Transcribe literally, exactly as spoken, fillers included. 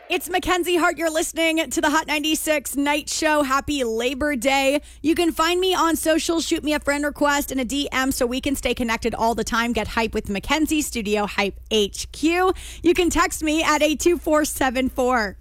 It's Mackenzie Hart. You're listening to the Hot ninety-six Night Show. Happy Labor Day. You can find me on social. Shoot me a friend request and a D M so we can stay connected all the time. Get hype with Mackenzie, Studio Hype H Q. You can text me at eight two four seven four.